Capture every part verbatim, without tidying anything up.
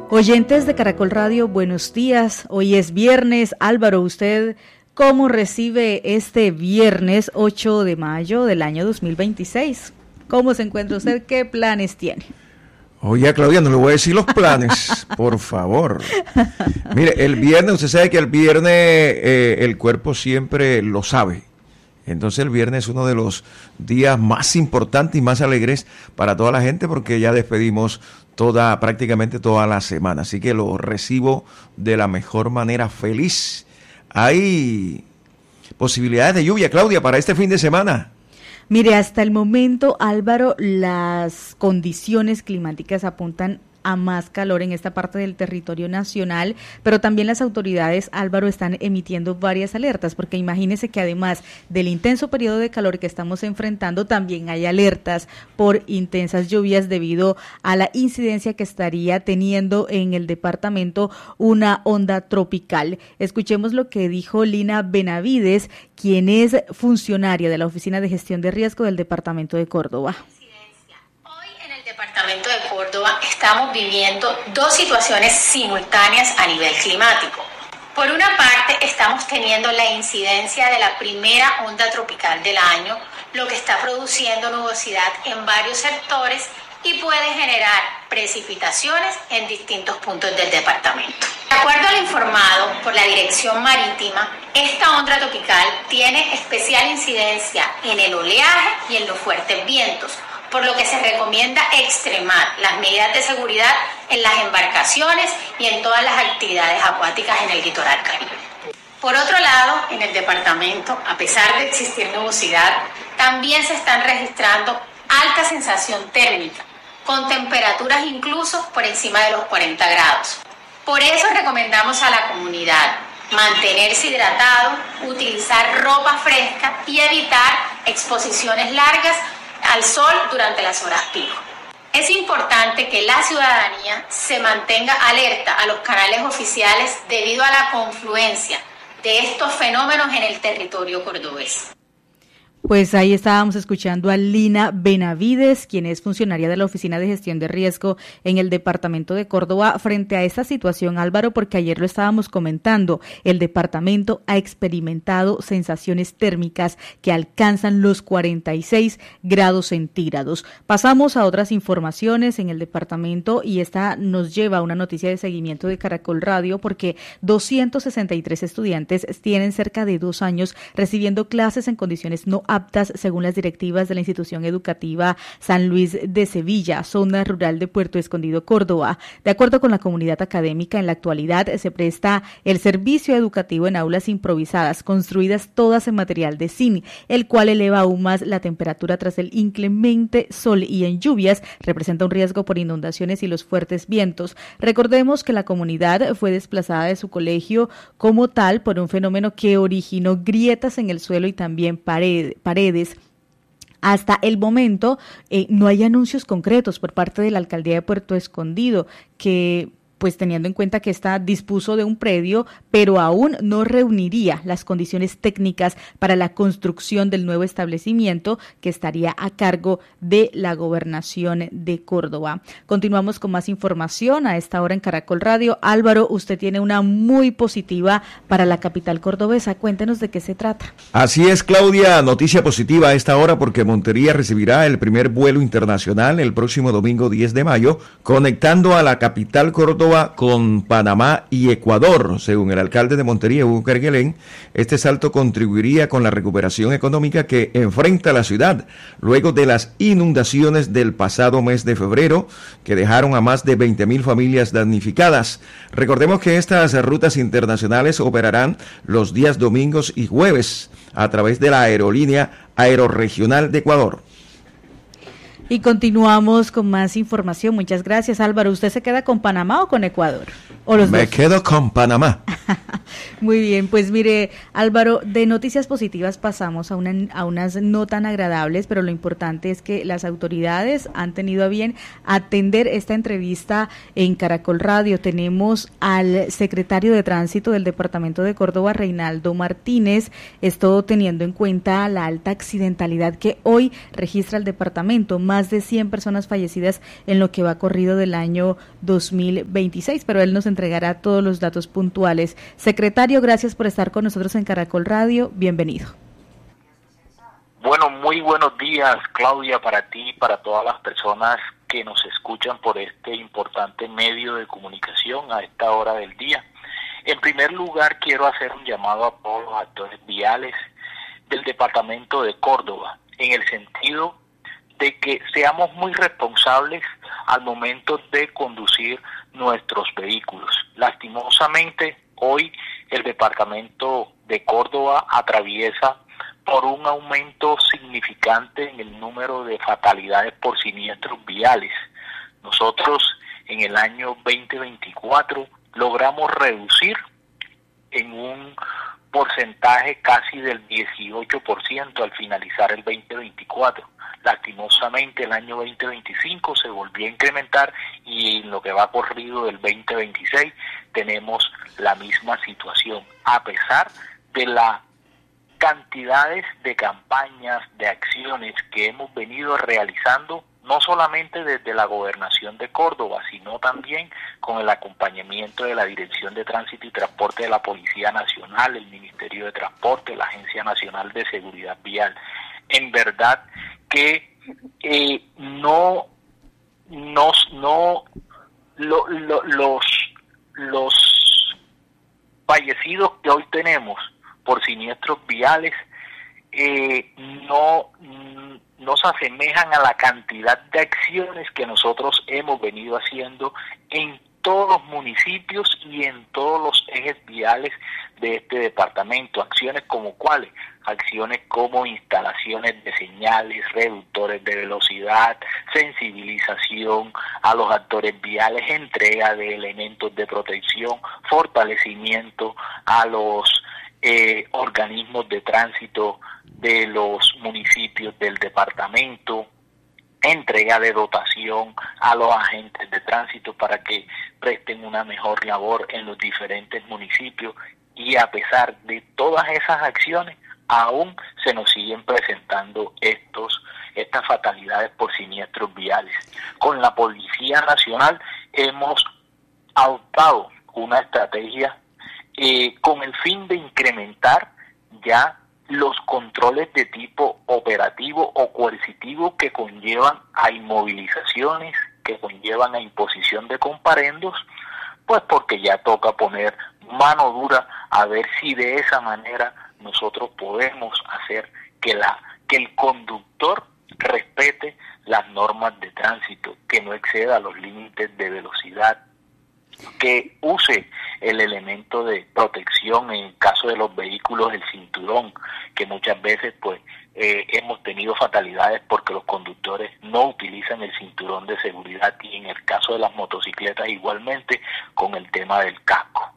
Oyentes de Caracol Radio, buenos días. Hoy es viernes. Álvaro, ¿usted cómo recibe este viernes ocho de mayo del año dos mil veintiséis? ¿Cómo se encuentra usted? ¿Qué planes tiene? Oye, Claudia, no le voy a decir los planes, por favor. Mire, el viernes, usted sabe que el viernes eh, el cuerpo siempre lo sabe. Entonces el viernes es uno de los días más importantes y más alegres para toda la gente porque ya despedimos toda, prácticamente toda la semana. Así que lo recibo de la mejor manera, feliz. ¿Hay posibilidades de lluvia, Claudia, para este fin de semana? Mire, hasta el momento, Álvaro, las condiciones climáticas apuntan a más calor en esta parte del territorio nacional, pero también las autoridades, Álvaro, están emitiendo varias alertas, porque imagínese que además del intenso periodo de calor que estamos enfrentando, también hay alertas por intensas lluvias debido a la incidencia que estaría teniendo en el departamento una onda tropical. Escuchemos lo que dijo Lina Benavides, quien es funcionaria de la Oficina de Gestión de Riesgo del departamento de Córdoba. Departamento de Córdoba estamos viviendo dos situaciones simultáneas a nivel climático. Por una parte, estamos teniendo la incidencia de la primera onda tropical del año, lo que está produciendo nubosidad en varios sectores y puede generar precipitaciones en distintos puntos del departamento. De acuerdo al informado por la Dirección Marítima, esta onda tropical tiene especial incidencia en el oleaje y en los fuertes vientos, por lo que se recomienda extremar las medidas de seguridad en las embarcaciones y en todas las actividades acuáticas en el litoral caribe. Por otro lado, en el departamento, a pesar de existir nubosidad, también se están registrando alta sensación térmica, con temperaturas incluso por encima de los cuarenta grados. Por eso recomendamos a la comunidad mantenerse hidratado, utilizar ropa fresca y evitar exposiciones largas al sol durante las horas pico. Es importante que la ciudadanía se mantenga alerta a los canales oficiales debido a la confluencia de estos fenómenos en el territorio cordobés. Pues ahí estábamos escuchando a Lina Benavides, quien es funcionaria de la Oficina de Gestión de Riesgo en el departamento de Córdoba, frente a esta situación, Álvaro, porque ayer lo estábamos comentando, el departamento ha experimentado sensaciones térmicas que alcanzan los cuarenta y seis grados centígrados. Pasamos a otras informaciones en el departamento y esta nos lleva a una noticia de seguimiento de Caracol Radio, porque doscientos sesenta y tres estudiantes tienen cerca de dos años recibiendo clases en condiciones no aptas según las directivas de la institución educativa San Luis de Sevilla, zona rural de Puerto Escondido, Córdoba. De acuerdo con la comunidad académica, en la actualidad se presta el servicio educativo en aulas improvisadas, construidas todas en material de zinc, el cual eleva aún más la temperatura tras el inclemente sol y en lluvias representa un riesgo por inundaciones y los fuertes vientos. Recordemos que la comunidad fue desplazada de su colegio como tal por un fenómeno que originó grietas en el suelo y también paredes. paredes. Hasta el momento eh, no hay anuncios concretos por parte de la alcaldía de Puerto Escondido que, pues teniendo en cuenta que esta dispuso de un predio, pero aún no reuniría las condiciones técnicas para la construcción del nuevo establecimiento que estaría a cargo de la Gobernación de Córdoba. Continuamos con más información a esta hora en Caracol Radio. Álvaro, usted tiene una muy positiva para la capital cordobesa. Cuéntenos de qué se trata. Así es, Claudia, noticia positiva a esta hora porque Montería recibirá el primer vuelo internacional el próximo domingo diez de mayo, conectando a la capital Córdoba con Panamá y Ecuador. Según el alcalde de Montería, Hugo Kerguelen, este salto contribuiría con la recuperación económica que enfrenta la ciudad luego de las inundaciones del pasado mes de febrero que dejaron a más de veinte mil familias damnificadas. Recordemos que estas rutas internacionales operarán los días domingos y jueves a través de la aerolínea Aeroregional de Ecuador. Y continuamos con más información. Muchas gracias, Álvaro. ¿Usted se queda con Panamá o con Ecuador? ¿O los Me dos? quedo con Panamá. Muy bien, pues mire, Álvaro, de noticias positivas pasamos a, una, a unas no tan agradables, pero lo importante es que las autoridades han tenido a bien atender esta entrevista en Caracol Radio. Tenemos al secretario de Tránsito del Departamento de Córdoba, Reinaldo Martínez, esto teniendo en cuenta la alta accidentalidad que hoy registra el departamento, más de cien personas fallecidas en lo que va corrido del año dos mil veintiséis, pero él nos entregará todos los datos puntuales. Secretario, gracias por estar con nosotros en Caracol Radio. Bienvenido. Bueno, muy buenos días, Claudia, para ti y para todas las personas que nos escuchan por este importante medio de comunicación a esta hora del día. En primer lugar, quiero hacer un llamado a todos los actores viales del departamento de Córdoba, en el sentido de que seamos muy responsables al momento de conducir nuestros vehículos. Lastimosamente, hoy el departamento de Córdoba atraviesa por un aumento significante en el número de fatalidades por siniestros viales. Nosotros en el año veinte veinticuatro logramos reducir en un porcentaje casi del dieciocho por ciento al finalizar el veinte veinticuatro. Lastimosamente el año veinte veinticinco se volvió a incrementar y en lo que va corrido del veinte veintiséis tenemos la misma situación, a pesar de las cantidades de campañas, de acciones que hemos venido realizando, no solamente desde la Gobernación de Córdoba, sino también con el acompañamiento de la Dirección de Tránsito y Transporte de la Policía Nacional, el Ministerio de Transporte, la Agencia Nacional de Seguridad Vial. En verdad que eh, no, no, no lo, lo, los, los fallecidos que hoy tenemos por siniestros viales eh, no, no se asemejan a la cantidad de acciones que nosotros hemos venido haciendo en todos los municipios y en todos los ejes viales de este departamento. Acciones como cuáles, acciones como instalaciones de señales, reductores de velocidad, sensibilización a los actores viales, entrega de elementos de protección, fortalecimiento a los eh, organismos de tránsito de los municipios del departamento, entrega de dotación a los agentes de tránsito para que presten una mejor labor en los diferentes municipios, y a pesar de todas esas acciones aún se nos siguen presentando estos estas fatalidades por siniestros viales. Con la Policía Nacional hemos adoptado una estrategia eh, con el fin de incrementar ya los controles de tipo operativo o coercitivo que conllevan a inmovilizaciones, que conllevan a imposición de comparendos, pues porque ya toca poner mano dura a ver si de esa manera nosotros podemos hacer que la que el conductor respete las normas de tránsito, que no exceda los límites de velocidad, que use el elemento de protección en el caso de los vehículos, el cinturón, que muchas veces pues eh, hemos tenido fatalidades porque los conductores no utilizan el cinturón de seguridad, y en el caso de las motocicletas igualmente con el tema del casco.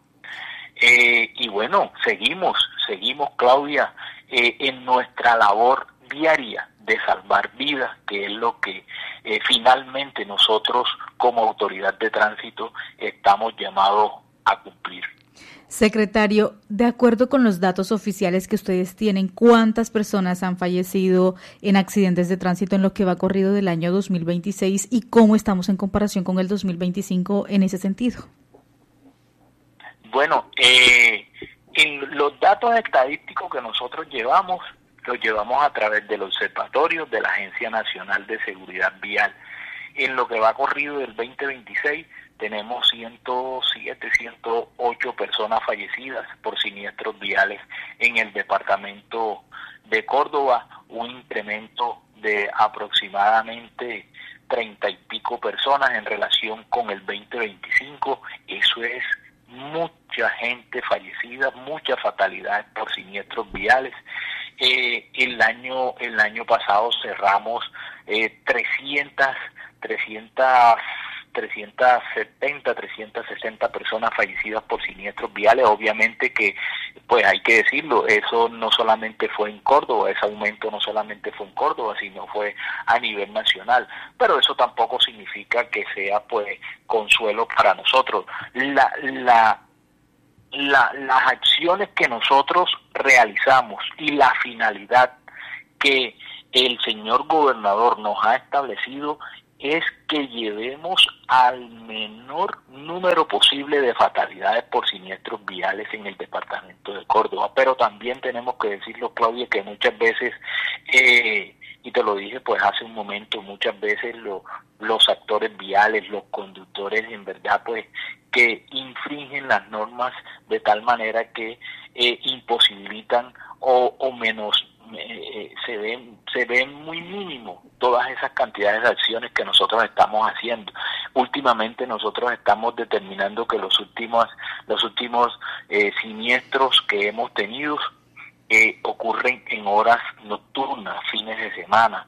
Eh, y bueno, seguimos, seguimos Claudia, eh, en nuestra labor diaria de salvar vidas, que es lo que eh, finalmente nosotros como autoridad de tránsito estamos llamados a cumplir. Secretario, de acuerdo con los datos oficiales que ustedes tienen, ¿cuántas personas han fallecido en accidentes de tránsito en lo que va corrido del año dos mil veintiséis y cómo estamos en comparación con el dos mil veinticinco en ese sentido? Bueno, eh, en los datos estadísticos que nosotros llevamos, los llevamos a través del observatorio de la Agencia Nacional de Seguridad Vial. En lo que va corrido del veinte veintiséis tenemos ciento siete, ciento ocho personas fallecidas por siniestros viales en el departamento de Córdoba, un incremento de aproximadamente treinta y pico personas en relación con el veinte veinticinco. Eso es mucha gente fallecida, muchas fatalidades por siniestros viales. Eh, el año el año pasado cerramos eh, trescientas trescientas setenta, trescientas sesenta personas fallecidas por siniestros viales. Obviamente que, pues hay que decirlo, eso no solamente fue en Córdoba, ese aumento no solamente fue en Córdoba, sino fue a nivel nacional, pero eso tampoco significa que sea pues consuelo para nosotros. La, la, la, las acciones que nosotros realizamos y la finalidad que el señor gobernador nos ha establecido es que llevemos al menor número posible de fatalidades por siniestros viales en el departamento de Córdoba. Pero también tenemos que decirlo, Claudia, que muchas veces, eh, y te lo dije pues hace un momento, muchas veces lo, los actores viales, los conductores, en verdad pues que infringen las normas de tal manera que eh, imposibilitan o, o menos Eh, se ven se ven muy mínimo todas esas cantidades de acciones que nosotros estamos haciendo. Últimamente nosotros estamos determinando que los últimos los últimos eh, siniestros que hemos tenido eh, ocurren en horas nocturnas, fines de semana,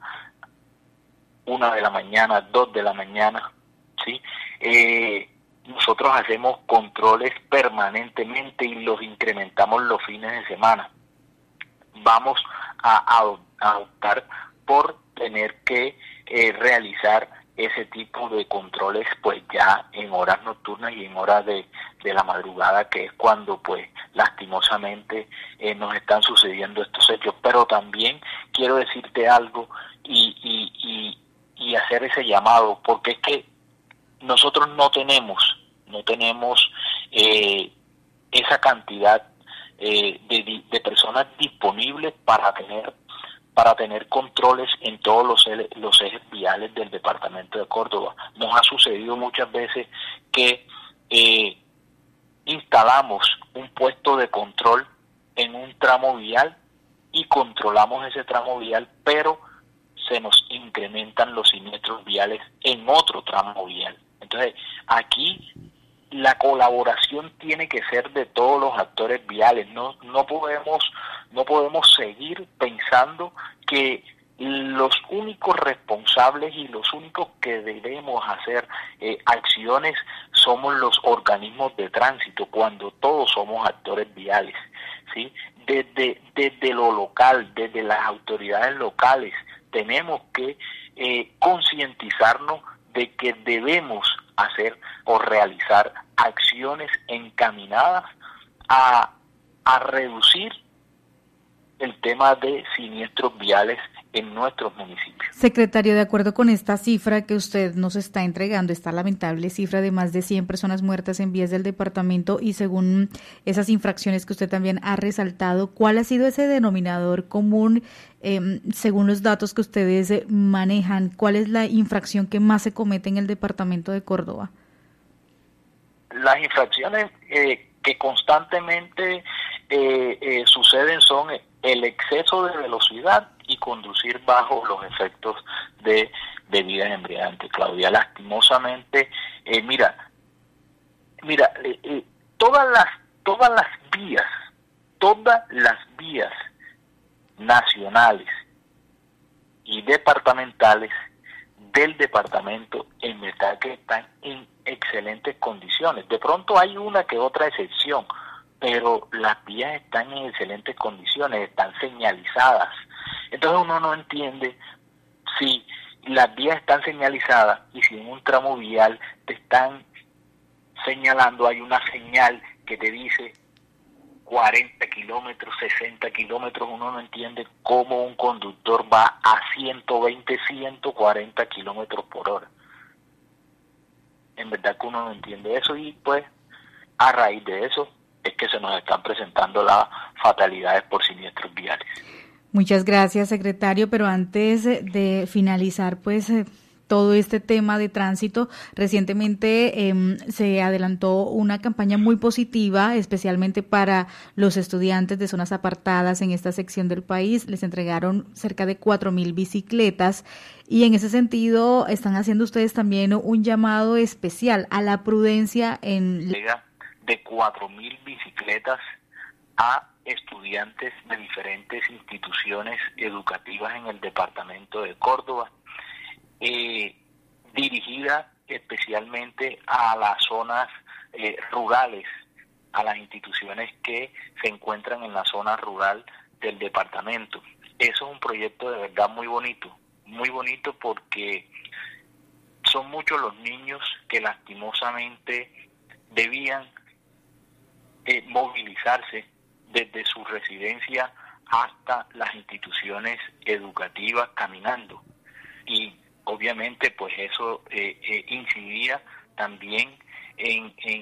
una de la mañana, dos de la mañana, ¿sí? Eh, nosotros hacemos controles permanentemente y los incrementamos los fines de semana. Vamos a, a, a optar por tener que eh, realizar ese tipo de controles pues ya en horas nocturnas y en horas de, de la madrugada, que es cuando pues lastimosamente eh, nos están sucediendo estos hechos. Pero también quiero decirte algo y, y, y, y hacer ese llamado, porque es que nosotros no tenemos, no tenemos eh, esa cantidad Eh, de, de personas disponibles para tener para tener controles en todos los, los ejes viales del departamento de Córdoba. Nos ha sucedido muchas veces que eh, instalamos un puesto de control en un tramo vial y controlamos ese tramo vial, pero se nos incrementan los siniestros viales en otro tramo vial. Entonces, aquí la colaboración tiene que ser de todos los actores viales. No, no podemos, no podemos seguir pensando que los únicos responsables y los únicos que debemos hacer eh, acciones somos los organismos de tránsito, cuando todos somos actores viales, ¿sí? Desde, desde lo local, desde las autoridades locales, tenemos que eh, concientizarnos de que debemos hacer o realizar acciones encaminadas a, a reducir el tema de siniestros viales en nuestros municipios. Secretario, de acuerdo con esta cifra que usted nos está entregando, esta lamentable cifra de más de cien personas muertas en vías del departamento, y según esas infracciones que usted también ha resaltado, ¿cuál ha sido ese denominador común eh, según los datos que ustedes eh, manejan? ¿Cuál es la infracción que más se comete en el departamento de Córdoba? Las infracciones eh, que constantemente eh, eh, suceden son el exceso de velocidad y conducir bajo los efectos de bebidas embriagantes, Claudia. Lastimosamente, eh, mira, mira, eh, eh, todas las todas las vías, todas las vías nacionales y departamentales del departamento en verdad que están en excelentes condiciones. De pronto hay una que otra excepción, pero las vías están en excelentes condiciones, están señalizadas. Entonces uno no entiende si las vías están señalizadas y si en un tramo vial te están señalando, hay una señal que te dice cuarenta kilómetros, sesenta kilómetros, uno no entiende cómo un conductor va a ciento veinte, ciento cuarenta kilómetros por hora. En verdad que uno no entiende eso, y pues a raíz de eso es que se nos están presentando las fatalidades por siniestros viales. Muchas gracias, secretario, pero antes de finalizar, pues todo este tema de tránsito, recientemente eh, se adelantó una campaña muy positiva, especialmente para los estudiantes de zonas apartadas en esta sección del país. Les entregaron cerca de cuatro mil bicicletas, y en ese sentido están haciendo ustedes también un llamado especial a la prudencia en... de cuatro mil bicicletas a estudiantes de diferentes instituciones educativas en el departamento de Córdoba, eh, dirigida especialmente a las zonas eh, rurales, a las instituciones que se encuentran en la zona rural del departamento. Eso es un proyecto de verdad muy bonito, muy bonito porque son muchos los niños que lastimosamente debían eh, movilizarse desde su residencia hasta las instituciones educativas caminando, y obviamente pues eso eh, eh, incidía también en, en